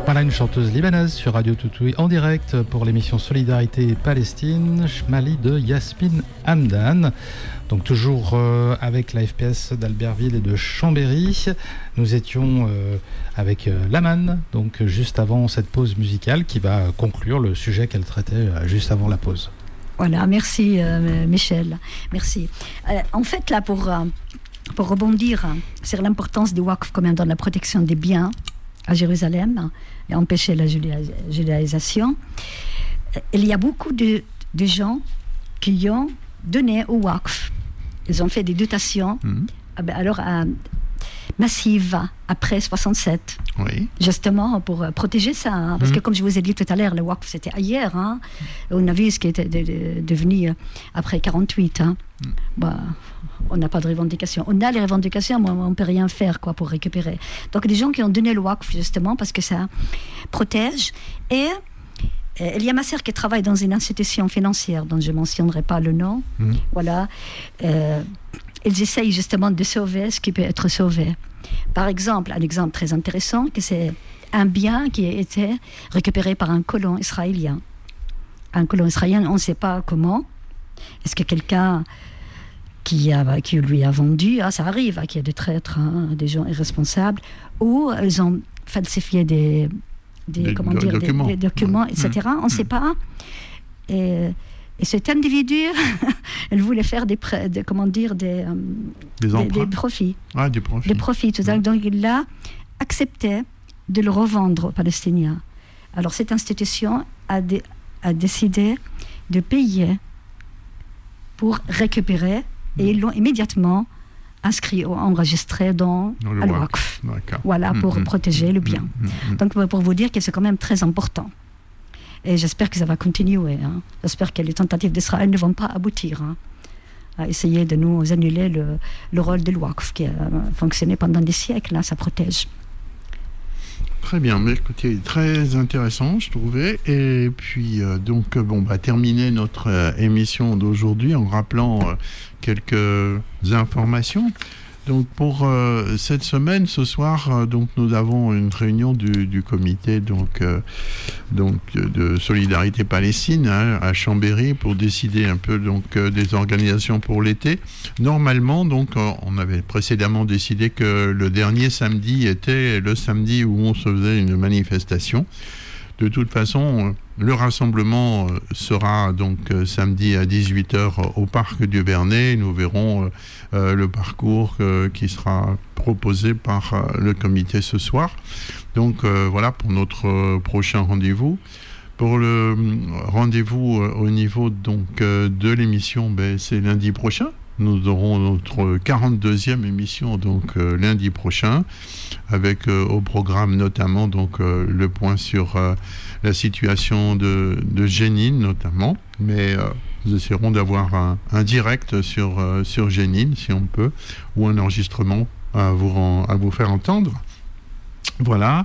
Voilà une chanteuse libanaise sur Radio Toutoui en direct pour l'émission Solidarité Palestine, Shmali de Yasmine Hamdan. Donc toujours avec la FPS d'Albertville et de Chambéry. Nous étions avec Laman, donc juste avant cette pause musicale qui va conclure le sujet qu'elle traitait juste avant la pause. Voilà, merci Michel, merci. En fait là pour rebondir sur l'importance du Waqf quand même dans la protection des biens à Jérusalem et empêcher la judaïsation, il y a beaucoup de gens qui ont donné au Waqf. Ils ont fait des dotations massives après 67. Oui. Justement pour protéger ça. Parce que comme je vous ai dit tout à l'heure, le Waqf c'était ailleurs. On a vu ce qui était devenu après 48. On n'a pas de revendication. On a les revendications, mais on ne peut rien faire pour récupérer. Donc des gens qui ont donné le Waqf justement parce que ça protège. Et il y a ma sœur qui travaille dans une institution financière dont je ne mentionnerai pas le nom. Voilà. Ils essayent justement de sauver ce qui peut être sauvé. Par exemple, un exemple très intéressant, que c'est un bien qui a été récupéré par un colon israélien. Un colon israélien, on ne sait pas comment. Est-ce que quelqu'un qui lui a vendu, ça arrive, qu'il y a des traîtres, des gens irresponsables, ou ils ont falsifié des documents, etc. On ne sait pas. Et cet individu, elle voulait faire des profits. Ah, des profits. Des profits, tout ça. Donc il a accepté de le revendre aux Palestiniens. Alors cette institution a décidé de payer pour récupérer et ils l'ont immédiatement inscrit ou enregistré dans le Waqf. Voilà, pour protéger le bien. Donc pour vous dire que c'est quand même très important. Et j'espère que ça va continuer. J'espère que les tentatives d'Israël ne vont pas aboutir à essayer de nous annuler le rôle de l'Waqf qui a fonctionné pendant des siècles. Ça protège. Très bien, mais écoutez, très intéressant, je trouvais. Et puis, terminer notre émission d'aujourd'hui en rappelant quelques informations. Donc pour cette semaine, ce soir, nous avons une réunion du comité de Solidarité Palestine à Chambéry pour décider un peu des organisations pour l'été. Normalement, on avait précédemment décidé que le dernier samedi était le samedi où on se faisait une manifestation. De toute façon, le rassemblement sera samedi à 18h au parc du Vernet. Nous verrons le parcours qui sera proposé par le comité ce soir. Donc voilà pour notre prochain rendez-vous. Pour le rendez-vous au niveau de l'émission, c'est lundi prochain. Nous aurons notre 42e émission lundi prochain avec au programme notamment le point sur la situation de Jenin notamment, mais nous essaierons d'avoir un direct sur Jenin si on peut, ou un enregistrement à vous faire entendre. Voilà.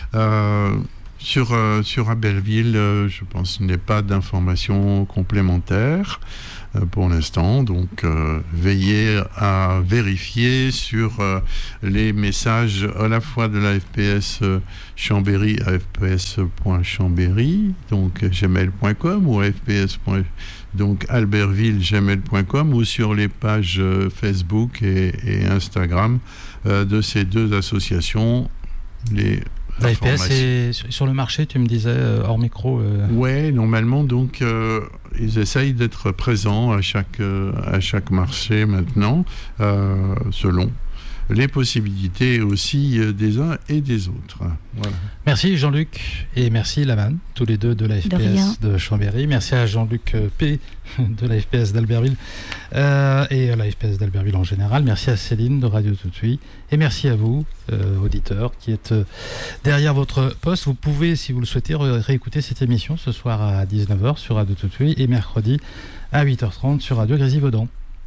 Sur Albertville, je pense qu'il n'y a pas d'informations complémentaires pour l'instant, donc veillez à vérifier sur les messages à la fois de la FPS Chambéry à fps.chambéry, donc gmail.com, ou fps. Albertville gmail.com, ou sur les pages Facebook et Instagram de ces deux associations. La FPS est sur le marché, tu me disais, hors micro. Oui, normalement, ils essayent d'être présents à chaque marché maintenant, selon les possibilités aussi des uns et des autres. Voilà. Merci Jean-Luc et merci Laman, tous les deux de la FPS de Chambéry. Merci à Jean-Luc P de la FPS d'Albertville et à la FPS d'Albertville en général. Merci à Céline de Radio Toutoui et merci à vous, auditeurs, qui êtes derrière votre poste. Vous pouvez, si vous le souhaitez, réécouter cette émission ce soir à 19h sur Radio Toutoui et mercredi à 8h30 sur Radio Grésivaudan.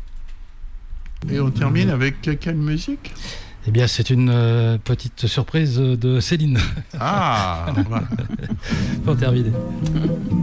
Et on termine avec quelle musique ? Eh bien, c'est une petite surprise de Céline. Ah Pour terminer.